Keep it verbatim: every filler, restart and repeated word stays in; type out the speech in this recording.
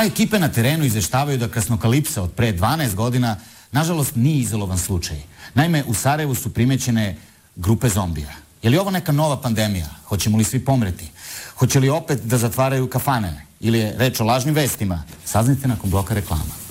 A ekipe na terenu izveštavaju da krasnokalipsa od pre dvanaest godina nažalost nije izolovan slučaj. Naime, u Sarajevu su primećene grupe zombija. Je li ovo neka nova pandemija? Hoćemo li svi pomreti? Hoće li opet da zatvaraju kafane? Ili je reč o lažnim vestima? Saznajte nakon bloka reklama.